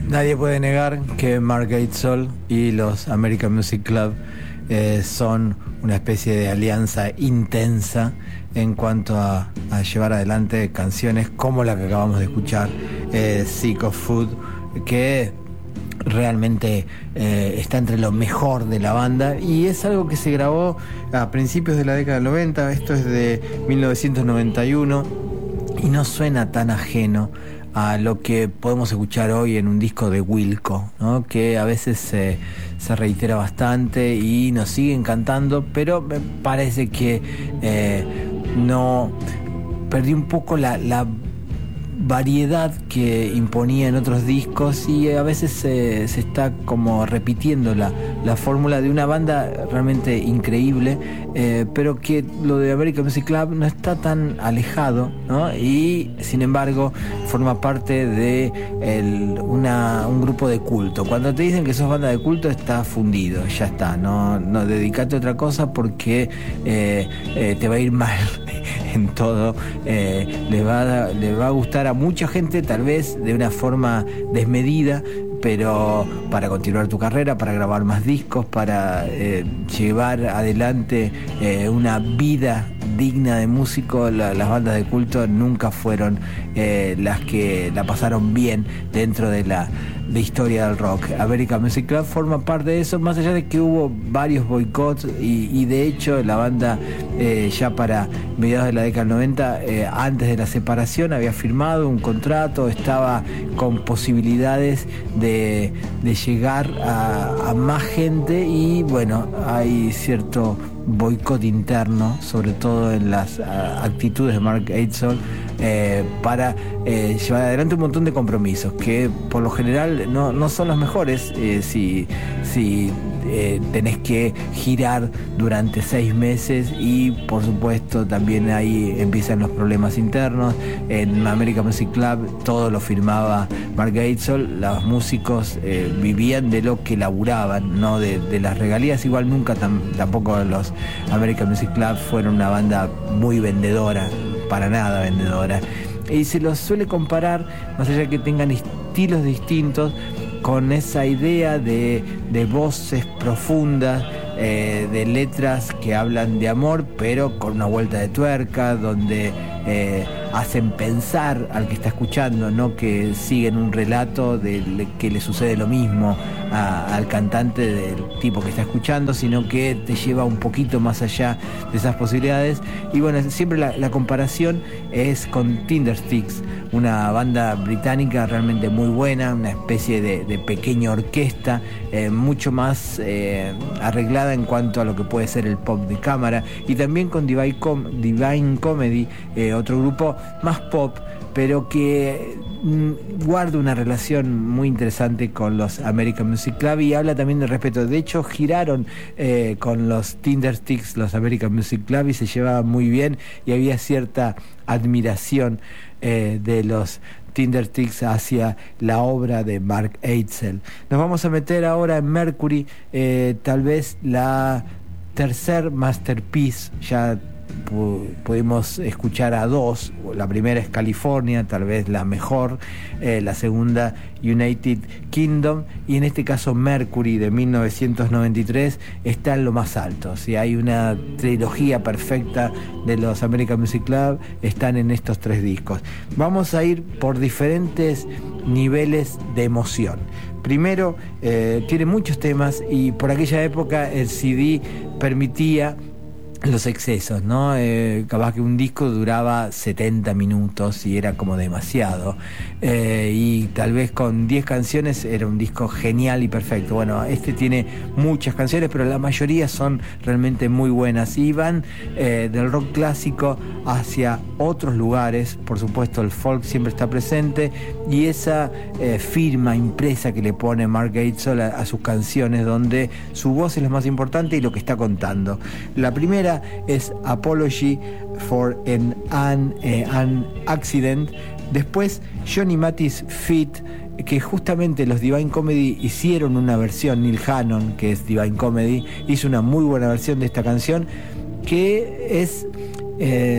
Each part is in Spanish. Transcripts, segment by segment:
Nadie puede negar que Mark Eidsel y los American Music Club son una especie de alianza intensa en cuanto a llevar adelante canciones como la que acabamos de escuchar, Sick of Food, que realmente está entre lo mejor de la banda, y es algo que se grabó a principios de la década del 90. Esto es de 1991 y no suena tan ajeno a lo que podemos escuchar hoy en un disco de Wilco, ¿no? Que a veces se reitera bastante y nos sigue encantando, pero me parece que no perdí un poco la variedad que imponía en otros discos, y a veces se está como repitiendo la fórmula de una banda realmente increíble, pero que lo de American Music Club no está tan alejado, ¿no? Y sin embargo forma parte de un grupo de culto. Cuando te dicen que sos banda de culto, está fundido, ya está, no dedicate a otra cosa, porque te va a ir mal en todo. Le va a gustar a mucha gente, tal vez de una forma desmedida, pero para continuar tu carrera, para grabar más discos, para llevar adelante una vida digna de músico, las bandas de culto nunca fueron las que la pasaron bien dentro de la historia del rock. American Music Club forma parte de eso, más allá de que hubo varios boicots, y de hecho la banda ya para mediados de la década del 90, antes de la separación, había firmado un contrato, estaba con posibilidades de llegar a más gente, y bueno, hay cierto boicot interno, sobre todo en las actitudes de Mark Eidsel, para llevar adelante un montón de compromisos que por lo general no son los mejores. Si tenés que girar durante 6 meses, y por supuesto también ahí empiezan los problemas internos. En American Music Club todo lo firmaba Mark Eidsel, los músicos vivían de lo que laburaban, no de las regalías. Igual nunca tampoco los American Music Club fueron una banda muy vendedora, para nada vendedora, y se los suele comparar, más allá de que tengan estilos distintos, con esa idea de voces profundas, de letras que hablan de amor, pero con una vuelta de tuerca, donde hacen pensar al que está escuchando, no que siguen un relato de que le sucede lo mismo al cantante del tipo que está escuchando, sino que te lleva un poquito más allá de esas posibilidades. Y bueno, siempre la comparación es con Tindersticks, una banda británica realmente muy buena, una especie de pequeña orquesta, mucho más arreglada en cuanto a lo que puede ser el pop de cámara, y también con Divine Comedy, otro grupo más pop, pero que guarda una relación muy interesante con los American Music Club, y habla también del respeto. De hecho, giraron con los Tindersticks, los American Music Club, y se llevaban muy bien, y había cierta admiración de los Tindersticks hacia la obra de Mark Eidsel. Nos vamos a meter ahora en Mercury, tal vez la tercer masterpiece. Ya pudimos escuchar a dos. La primera es California, tal vez la mejor, la segunda United Kingdom, y en este caso Mercury de 1993 está en lo más alto. Si hay una trilogía perfecta de los American Music Club, están en estos 3 discos. Vamos a ir por diferentes niveles de emoción. Primero, tiene muchos temas, y por aquella época el CD permitía los excesos, ¿no? Capaz que un disco duraba 70 minutos y era como demasiado, y tal vez con 10 canciones era un disco genial y perfecto. Bueno, este tiene muchas canciones, pero la mayoría son realmente muy buenas, y van del rock clásico hacia otros lugares. Por supuesto, el folk siempre está presente, y esa firma impresa que le pone Mark Eidsel a sus canciones, donde su voz es lo más importante y lo que está contando. La primera es Apology for an Accident. Después Johnny Mathis Feat, que justamente los Divine Comedy hicieron una versión. Neil Hannon, que es Divine Comedy, hizo una muy buena versión de esta canción, que es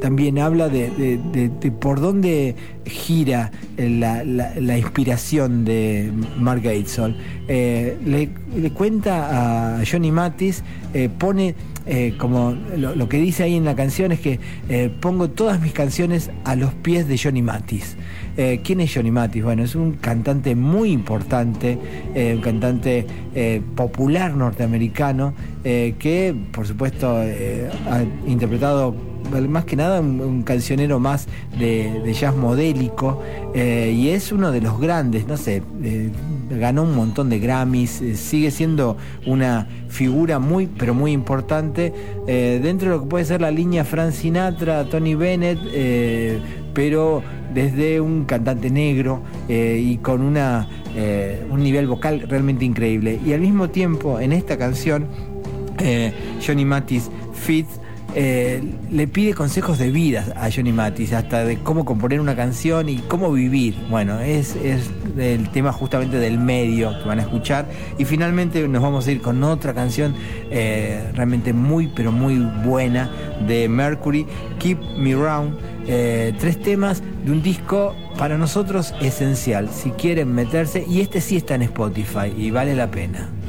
también habla de por dónde gira la inspiración de Mark Gatesall. Le cuenta a Johnny Mathis, pone como lo que dice ahí en la canción es que pongo todas mis canciones a los pies de Johnny Mathis. ¿Quién es Johnny Mathis? Bueno, es un cantante muy importante, un cantante popular norteamericano, que por supuesto ha interpretado más que nada un cancionero más de jazz modélico, y es uno de los grandes, no sé, ganó un montón de Grammys, sigue siendo una figura muy, pero muy importante dentro de lo que puede ser la línea Frank Sinatra, Tony Bennett, pero desde un cantante negro y con un nivel vocal realmente increíble. Y al mismo tiempo, en esta canción, Johnny Mathis Fitz le pide consejos de vida a Johnny Mathis, hasta de cómo componer una canción y cómo vivir. Bueno, es el tema justamente del medio que van a escuchar. Y finalmente nos vamos a ir con otra canción realmente muy, pero muy buena de Mercury, Keep Me Round. 3 temas de un disco para nosotros esencial, si quieren meterse, y este sí está en Spotify y vale la pena.